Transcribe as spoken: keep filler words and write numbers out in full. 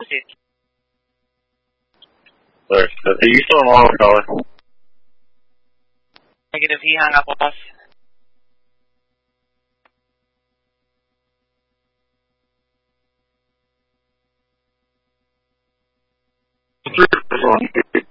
proceed. Sorry. Are you still on wall caller? Negative, he hung up with us. Three, one.